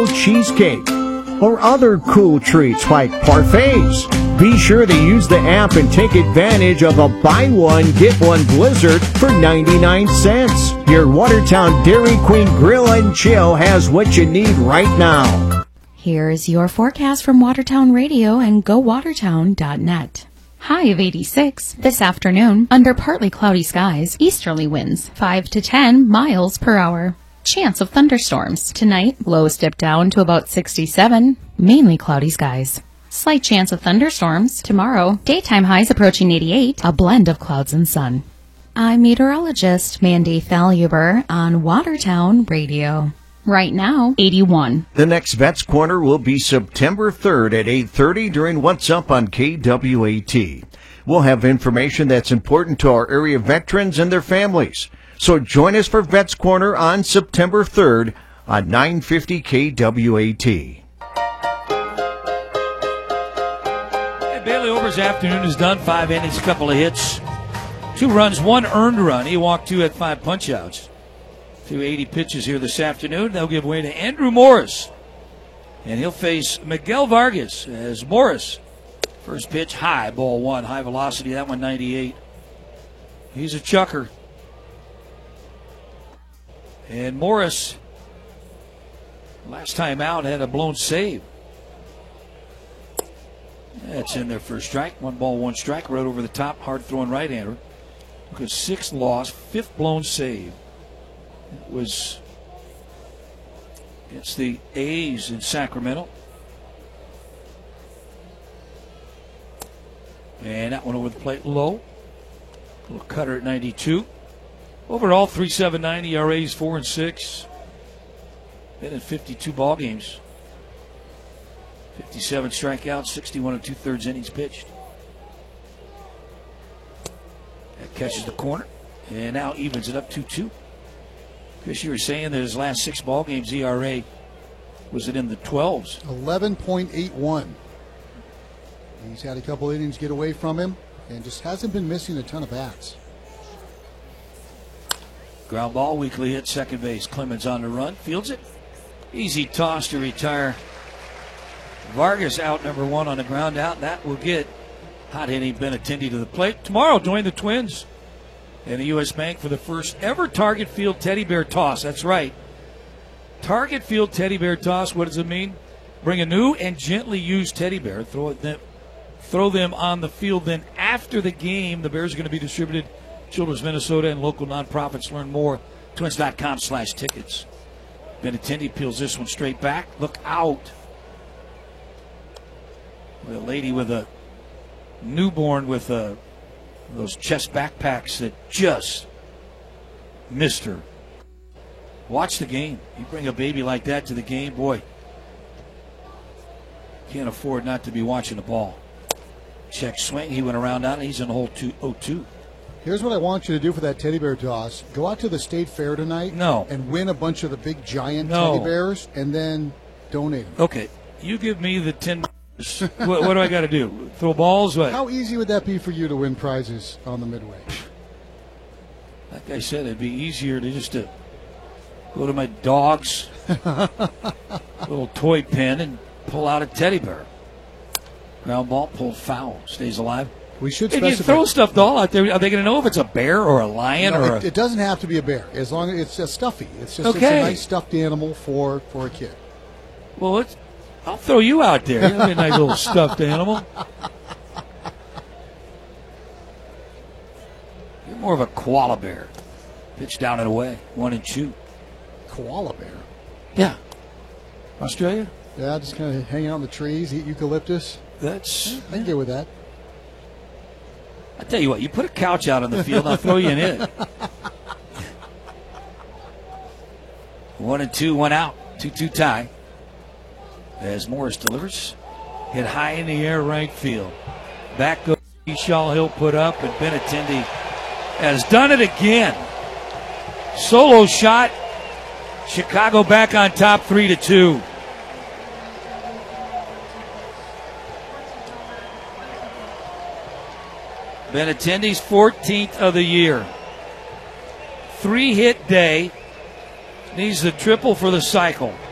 cheesecake, or other cool treats like parfaits. Be sure to use the app and take advantage of a buy one, get one blizzard for 99 cents. Your Watertown Dairy Queen Grill and Chill has what you need right now. Here's your forecast from Watertown Radio and GoWatertown.net. High of 86 this afternoon under partly cloudy skies, easterly winds 5 to 10 miles per hour. Chance of thunderstorms. Tonight, lows dip down to about 67, mainly cloudy skies. Slight chance of thunderstorms. Tomorrow, daytime highs approaching 88, a blend of clouds and sun. I'm meteorologist Mandy Thaluber on Watertown Radio. Right now, 81. The next Vets Corner will be September 3rd at 8:30 during What's Up on KWAT. We'll have information that's important to our area veterans and their families. So join us for Vets Corner on September 3rd on 950 KWAT. And Bailey Over's afternoon is done. 5 innings, a couple of hits. 2 runs, 1 earned run. He walked 2 at 5 punch-outs. Through 80 pitches here this afternoon. They'll give way to Andrew Morris. And he'll face Miguel Vargas as Morris. First pitch, high, ball 1. High velocity, that one 98. He's a chucker. And Morris, last time out, had a blown save. That's in there for a strike. 1 ball, 1 strike. Right over the top, hard-throwing right-hander. Look at 6th loss, 5th blown save. It was against the A's in Sacramento. And that one over the plate low. A little cutter at 92. Overall, 3.79 ERAs, 4 and 6. Been in 52 ball games. 57 strikeouts, 61 and 2/3 innings pitched. That catches the corner. And now evens it up 2-2. Chris, you were saying that his last 6 ball games ERA was it in the 12s? 11.81. He's had a couple innings get away from him and just hasn't been missing a ton of bats. Ground ball, weakly hit, second base. Clemens on the run, fields it. Easy toss to retire. Vargas out, number 1 on the ground out. That will get hot hitting Benintendi to the plate. Tomorrow, join the Twins and the U.S. Bank for the first ever Target Field Teddy Bear Toss. That's right. Target Field Teddy Bear Toss. What does it mean? Bring a new and gently used teddy bear. Throw them on the field. Then after the game, the bears are going to be distributed Children's Minnesota and local nonprofits. Learn more. Twins.com/tickets. Benintendi peels this one straight back. Look out. A lady with a newborn with those chest backpacks that just missed her. Watch the game. You bring a baby like that to the game, boy, can't afford not to be watching the ball. Check swing. He went around on it. He's in the hole 2-0-2. Here's what I want you to do for that teddy bear toss. Go out to the state fair tonight and win a bunch of the big giant teddy bears and then donate them. Okay. You give me the 10. What do I got to do? Throw balls? What? How easy would that be for you to win prizes on the Midway? Like I said, it'd be easier to just go to my dog's little toy pen and pull out a teddy bear. Ground ball, pulled foul, stays alive. We should if you throw a stuffed doll out there, are they going to know if it's a bear or a lion? It doesn't have to be a bear, as long as it's a stuffy. It's just it's a nice stuffed animal for a kid. Well, I'll throw you out there. You'll be a nice little stuffed animal. You're more of a koala bear. Pitch down and away. 1-2. Koala bear? Yeah. Australia? Yeah, just kind of hanging out in the trees, eat eucalyptus. I can get with that. I tell you what, you put a couch out on the field, I'll throw you in it. 1-2, 1 out. 2-2 tie. As Morris delivers. Hit high in the air, right field. Back goes Shaw. He'll put up, and Benintendi has done it again. Solo shot. Chicago back on top, 3-2. Benintendi's 14th of the year. 3-hit day. Needs the triple for the cycle.